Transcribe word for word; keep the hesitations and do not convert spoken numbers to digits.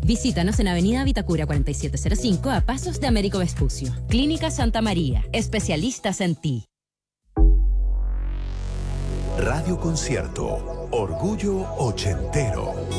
Visítanos en Avenida Vitacura cuarenta y siete cero cinco a pasos de Américo Vespucio. Clínica Santa María, especialistas en ti. Radio Concierto, Orgullo Ochentero.